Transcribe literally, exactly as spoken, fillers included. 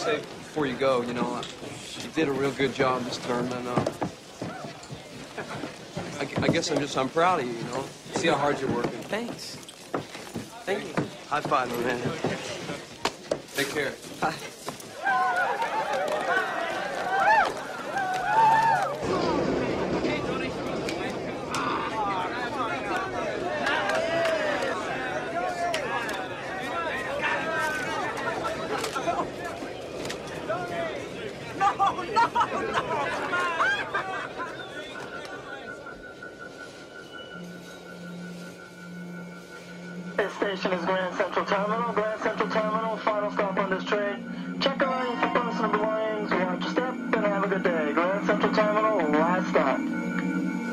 say before you go, you know, you did a real good job this tournament. Uh, I, I guess I'm just, I'm proud of you, you know. See how hard you're working. Thanks. Thank you. High five, my man. Take care. Bye. This station is Grand Central Terminal. Grand Central Terminal, final stop on this train.